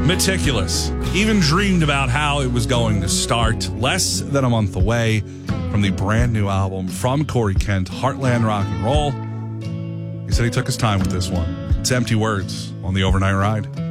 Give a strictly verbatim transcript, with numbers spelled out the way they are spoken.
Meticulous. Even dreamed about how it was going to start. Less than a month away from the brand new album from Corey Kent, Heartland Rock and Roll. He said he took his time with this one. It's Empty Words on the Overnight Ride.